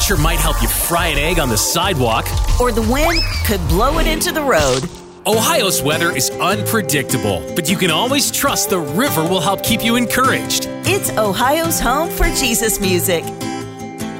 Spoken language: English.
temperature might help you fry an egg on the sidewalk. Or the wind could blow it into the road. Ohio's weather is unpredictable, but you can always trust the river will help keep you encouraged. It's Ohio's home for Jesus music.